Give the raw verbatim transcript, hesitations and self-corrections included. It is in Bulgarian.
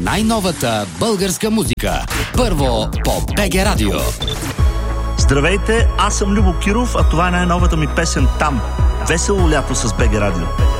най-новата българска музика. Първо по БГ Радио. Здравейте, аз съм Любо Киров, а това е най-новата ми песен "Там". Весело лято с БГ Радио.